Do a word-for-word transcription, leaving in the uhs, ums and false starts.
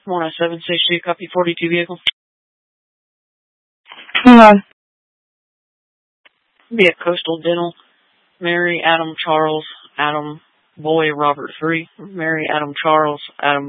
one oh seven six two, copy forty-two vehicle. Hang on. Be at Coastal Dental. Mary, Adam, Charles, Adam, Boy, Robert three. Mary, Adam, Charles, Adam,